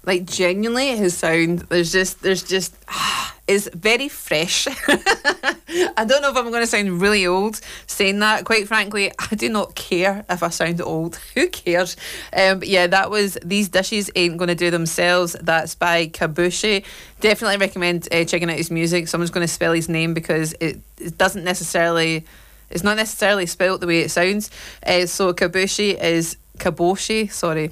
Like, genuinely, his sound, there's just is very fresh. I don't know if I'm going to sound really old saying that. Quite frankly, I do not care if I sound old. Who cares? But yeah, that was These Dishes Ain't Gonna Do Themselves. That's by Kabushi. Definitely recommend checking out his music. Someone's going to spell his name because it doesn't necessarily, it's not necessarily spelt the way it sounds. So Kabushi is Kaboshi,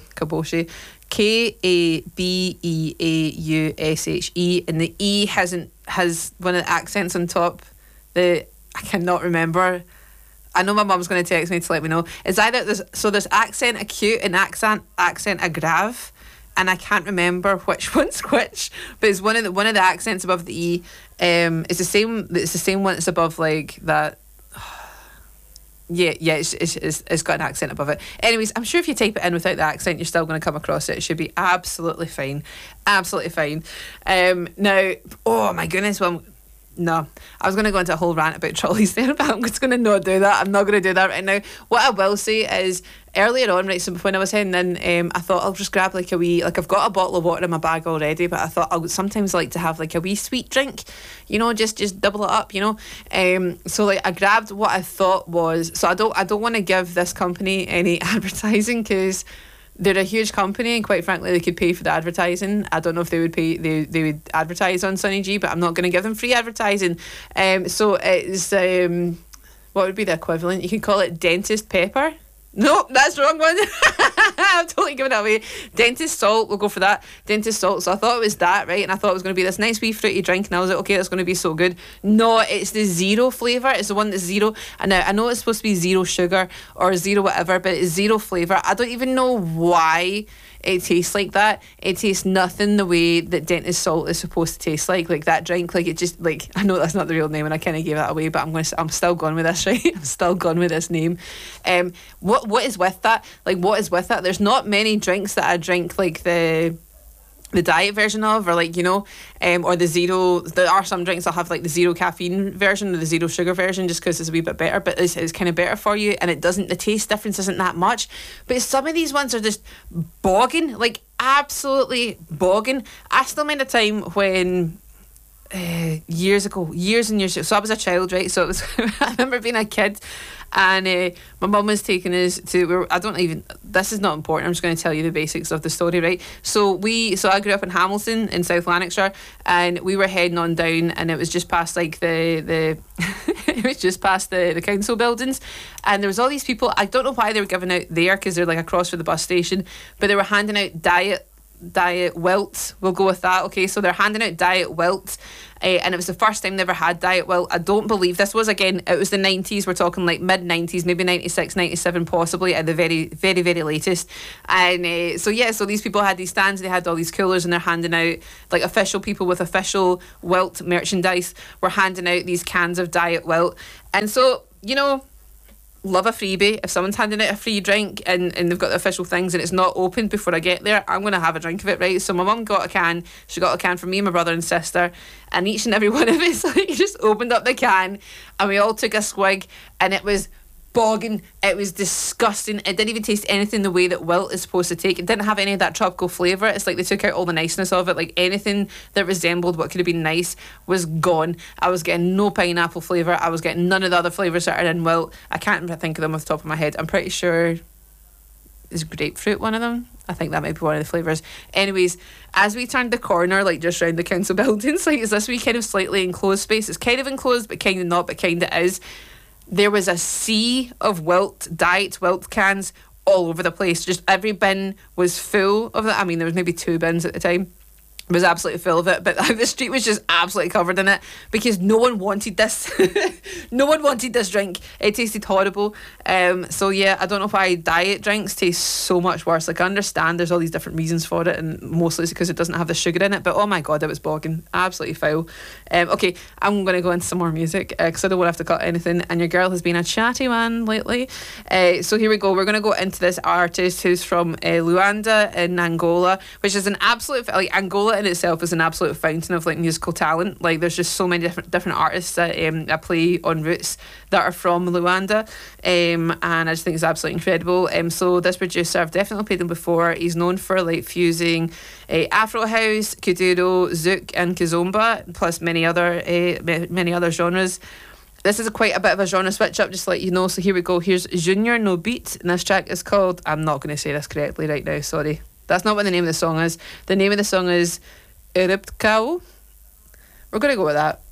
Kabeaushe, and the E has one of the accents on top. I cannot remember. I know my mum's going to text me to let me know. It's either there's accent acute and accent aggrave, and I can't remember which one's which. But it's one of the accents above the E. It's the same one that's above like that. Yeah, it's got an accent above it. Anyways, I'm sure if you type it in without the accent, you're still going to come across it. It should be absolutely fine. Absolutely fine. Now, oh my goodness, well, no. I was going to go into a whole rant about trolleys there, but I'm just going to not do that. I'm not going to do that right now. What I will say is, earlier on, right, so when I was heading in, I thought I'll just grab like a wee, like I've got a bottle of water in my bag already, but I thought I would sometimes like to have like a wee sweet drink, you know, just double it up, you know. So like I grabbed what I thought was, so I don't want to give this company any advertising because they're a huge company and quite frankly they could pay for the advertising. I don't know if they would pay, they would advertise on Sunny G, but I'm not going to give them free advertising. So it's what would be the equivalent? You could call it dentist pepper. No, that's the wrong one. I'm totally giving it away. Dentist salt, we'll go for that. Dentist salt. So I thought it was that, right? And I thought it was going to be this nice wee fruity drink. And I was like, okay, that's going to be so good. No, it's the zero flavour. It's the one that's zero. And now I know it's supposed to be zero sugar or zero whatever, but it's zero flavour. I don't even know why it tastes like that. It tastes nothing the way that dentist salt is supposed to taste like that drink. Like it just, like, I know that's not the real name and I kind of gave that away, but I'm still going with this, right? I'm still going with this name. What is with that? Like, what is with that? There's not many drinks that I drink like the diet version of, or like, you know, or the zero. There are some drinks I'll have like the zero caffeine version or the zero sugar version just because it's a wee bit better, but it's kind of better for you and the taste difference isn't that much. But some of these ones are just bogging, like absolutely bogging. I still remember a time when years and years ago, so I was a child, right? So it was I remember being a kid and my mum was taking us to, this is not important, I'm just going to tell you the basics of the story, right? So I grew up in Hamilton in South Lanarkshire and we were heading on down and it was just past like the it was just past the council buildings and there was all these people. I don't know why they were giving out there because they're like across from the bus station, but they were handing out diet Wilt, we'll go with that. Okay, so they're handing out diet Wilt and it was the first time they ever had diet Wilt. I don't believe this was, again, it was the 90s, we're talking like mid 90s, maybe 96, 97 possibly at the very, very, very latest. And so these people had these stands, they had all these coolers and they're handing out, like official people with official Wilt merchandise were handing out these cans of diet Wilt. And so, you know, love a freebie. If someone's handing out a free drink and they've got the official things and it's not opened before I get there, I'm going to have a drink of it, right? So my mum got a can. She got a can for me, my brother and sister, and each and every one of us like just opened up the can and we all took a swig and it was bogging. It was disgusting. It didn't even taste anything the way that Wilt is supposed to take. It didn't have any of that tropical flavour. It's like they took out all the niceness of it. Like anything that resembled what could have been nice was gone. I was getting no pineapple flavour. I was getting none of the other flavours that are in Wilt. I can't think of them off the top of my head. I'm pretty sure is grapefruit one of them. I think that might be one of the flavours. Anyways, as we turned the corner, like just round the council buildings, like is this wee kind of slightly enclosed space. It's kind of enclosed but kind of not, but kind of is. There was a sea of diet Wilt cans all over the place. Just every bin was full of that. I mean, there was maybe 2 bins at the time. It was absolutely full of it, but the street was just absolutely covered in it because no one wanted this. No one wanted this drink. It tasted horrible. So yeah, I don't know why diet drinks taste so much worse. Like I understand there's all these different reasons for it, and mostly it's because it doesn't have the sugar in it. But oh my god, it was bogging, absolutely foul. Okay, I'm going to go into some more music because I don't want to have to cut anything. And your girl has been a chatty one lately. So here we go. We're going to go into this artist who's from Luanda in Angola, which is an absolute, like Angola in itself is an absolute fountain of like musical talent. Like there's just so many different artists that play on Roots that are from Luanda, and I just think it's absolutely incredible. So this producer, I've definitely played him before. He's known for like fusing Afro house, kuduro, zouk, and kizomba, plus many other genres. This is quite a bit of a genre switch up, just to let you know. So here we go. Here's Junior No Beat, and this track is called, I'm not going to say this correctly right now, sorry. That's not what the name of the song is. The name of the song is Eruptkau. We're going to go with that.